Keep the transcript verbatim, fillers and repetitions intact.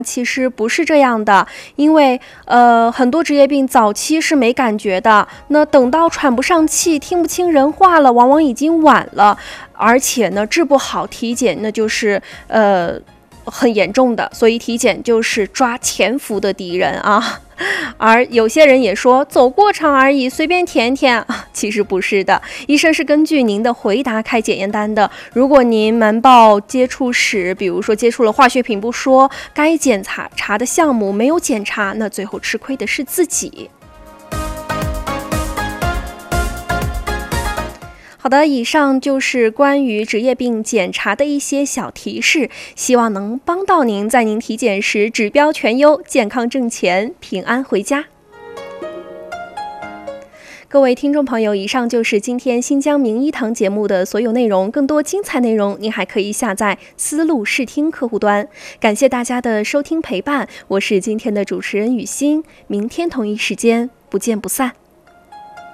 其实不是这样的，因为呃很多职业病早期是没感觉的，那等到喘不上气、听不清人话了，往往已经晚了，而且呢治不好，体检那就是呃很严重的，所以体检就是抓潜伏的敌人啊。而有些人也说走过场而已，随便填填，其实不是的，医生是根据您的回答开检验单的。如果您瞒报接触史，比如说接触了化学品不说，该检查查的项目没有检查，那最后吃亏的是自己。好的，以上就是关于职业病检查的一些小提示，希望能帮到您，在您体检时指标全优，健康挣钱，平安回家。各位听众朋友，以上就是今天新疆名医堂节目的所有内容，更多精彩内容您还可以下载思路视听客户端。感谢大家的收听陪伴，我是今天的主持人雨欣，明天同一时间不见不散。